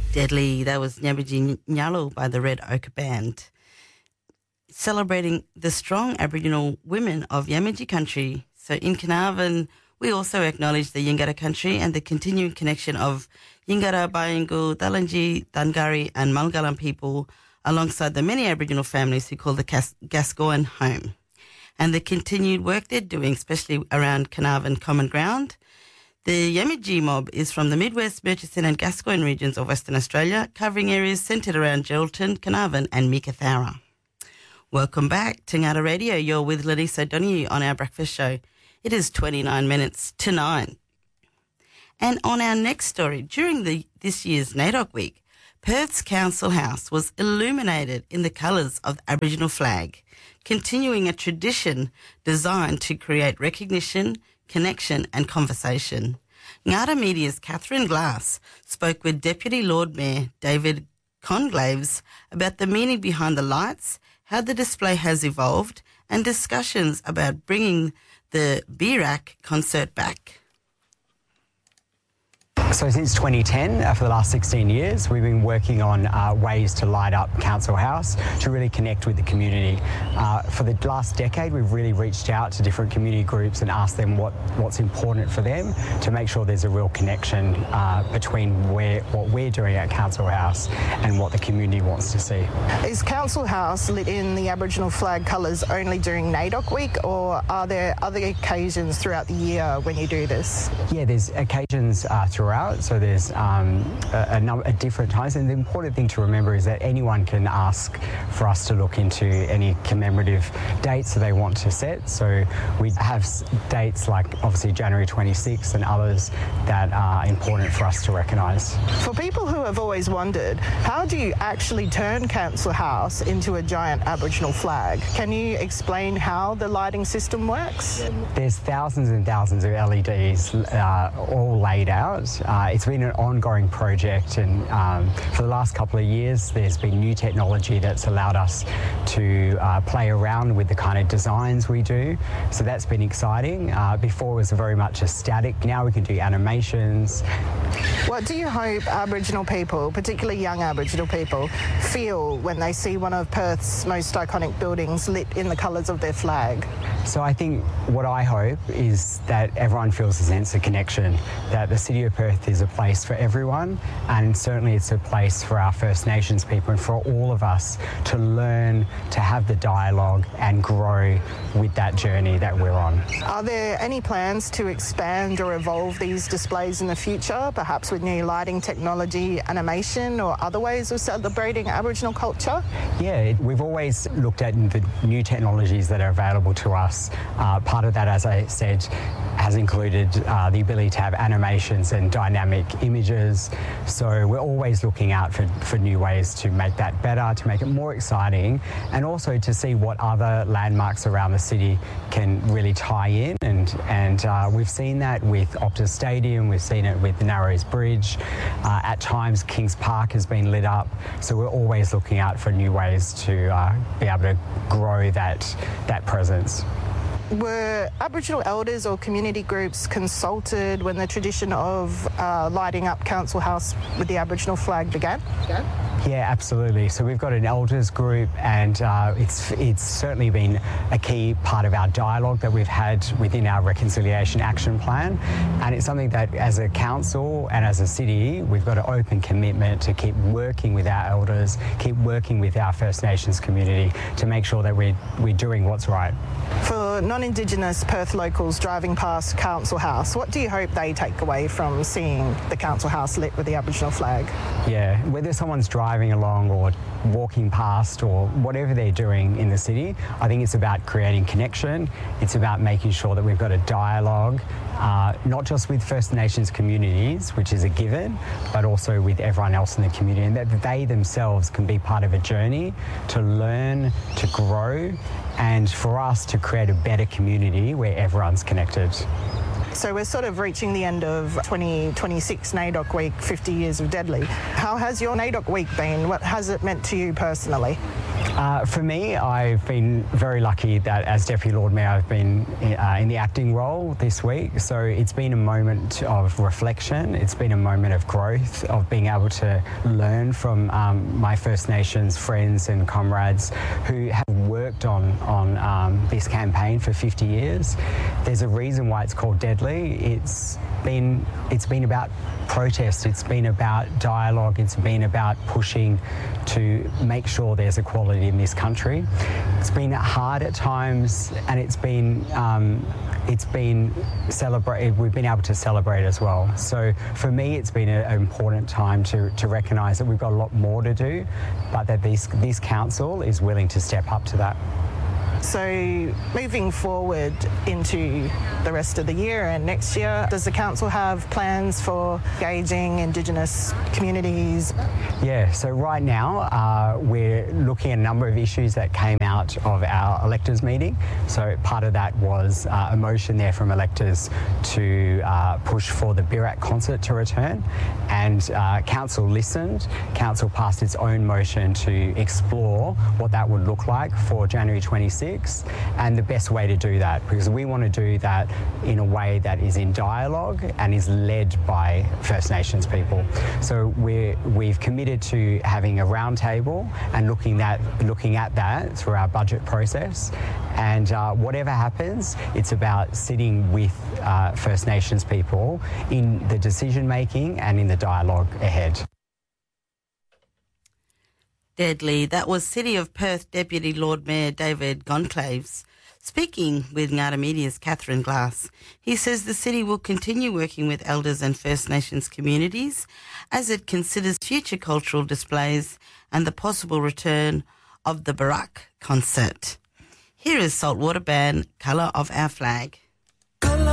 Deadly. That was Nyabiji Nyalo by the Red Ochre Band, celebrating the strong Aboriginal women of Yamaji country. So in Carnarvon, we also acknowledge the Yingara country and the continuing connection of Yingara, Bayingu, Dalanji, Dungari and Mulgalam people alongside the many Aboriginal families who call the Gascoyne home, and the continued work they're doing, especially around Carnarvon Common Ground. The Yamaji mob is from the Midwest, Murchison and Gascoyne regions of Western Australia, covering areas centred around Geraldton, Carnarvon and Meekatharra. Welcome back to Ngata Radio. You're with Lenise O'Donoghue on our breakfast show. It is 29 minutes to 9. And on our next story, during this year's NAIDOC Week, Perth's Council House was illuminated in the colours of the Aboriginal flag, continuing a tradition designed to create recognition, connection and conversation. Ngata Media's Catherine Glass spoke with Deputy Lord Mayor David Conglaves about the meaning behind the lights, how the display has evolved, and discussions about bringing the BRAC concert back. So since 2010, for the last 16 years, we've been working on ways to light up Council House to really connect with the community. For the last decade, we've really reached out to different community groups and asked them what's important for them to make sure there's a real connection between what we're doing at Council House and what the community wants to see. Is Council House lit in the Aboriginal flag colours only during NAIDOC Week, or are there other occasions throughout the year when you do this? Yeah, there's occasions throughout. So there's a number of different times, and the important thing to remember is that anyone can ask for us to look into any commemorative dates that they want to set. So we have dates like obviously January 26th and others that are important for us to recognise. For people who have always wondered, how do you actually turn Council House into a giant Aboriginal flag? Can you explain how the lighting system works? There's thousands and thousands of LEDs all laid out. It's been an ongoing project, and for the last couple of years there's been new technology that's allowed us to play around with the kind of designs we do. So that's been exciting. Before it was very much a static. Now we can do animations. What do you hope Aboriginal people, particularly young Aboriginal people, feel when they see one of Perth's most iconic buildings lit in the colours of their flag? So I think what I hope is that everyone feels a sense of connection, that the City of Perth is a place for everyone, and certainly it's a place for our First Nations people and for all of us to learn, to have the dialogue and grow with that journey that we're on. Are there any plans to expand or evolve these displays in the future, perhaps with new lighting technology, animation or other ways of celebrating Aboriginal culture? Yeah, we've always looked at the new technologies that are available to us. Part of that, as I said, has included the ability to have animations and dynamic images. So we're always looking out for new ways to make that better, to make it more exciting, and also to see what other landmarks around the city can really tie in. And we've seen that with Optus Stadium, we've seen it with the Narrows Bridge. At times, Kings Park has been lit up. So we're always looking out for new ways to be able to grow that presence. Were Aboriginal elders or community groups consulted when the tradition of lighting up Council House with the Aboriginal flag began? Yeah, absolutely. So we've got an elders group, and it's certainly been a key part of our dialogue that we've had within our Reconciliation Action Plan. And it's something that as a council and as a city, we've got an open commitment to keep working with our elders, keep working with our First Nations community to make sure that we're doing what's right. For non-Indigenous Perth locals driving past Council House, what do you hope they take away from seeing the Council House lit with the Aboriginal flag? Yeah, whether someone's driving along or walking past or whatever they're doing in the city, I think it's about creating connection. It's about making sure that we've got a dialogue, not just with First Nations communities, which is a given, but also with everyone else in the community, and that they themselves can be part of a journey to learn, to grow, and for us to create a better community where everyone's connected. So we're sort of reaching the end of 2026 NAIDOC Week, 50 years of Deadly. How has your NAIDOC Week been? What has it meant to you personally? For me, I've been very lucky that as Deputy Lord Mayor I've been in the acting role this week. So it's been a moment of reflection, it's been a moment of growth, of being able to learn from my First Nations friends and comrades who have worked on this campaign for 50 years. There's a reason why it's called Deadly. It's been about protest, it's been about dialogue, it's been about pushing to make sure there's equality in this country. It's been hard at times, and it's been celebrated. We've been able to celebrate as well. So for me, it's been an important time to recognise that we've got a lot more to do, but that this council is willing to step up to that. So moving forward into the rest of the year and next year, does the council have plans for engaging Indigenous communities? Yeah, so right now we're looking at a number of issues that came out of our electors meeting. So part of that was a motion there from electors to push for the Birak concert to return, and council listened. Council passed its own motion to explore what that would look like for January 26th. And the best way to do that, because we want to do that in a way that is in dialogue and is led by First Nations people. So we've committed to having a roundtable and looking at that through our budget process. And whatever happens, it's about sitting with First Nations people in the decision making and in the dialogue ahead. Deadly. That was City of Perth Deputy Lord Mayor David Goncalves speaking with Ngata Media's Catherine Glass. He says the city will continue working with elders and First Nations communities as it considers future cultural displays and the possible return of the Birak concert. Here is Saltwater Band, Colour of Our Flag.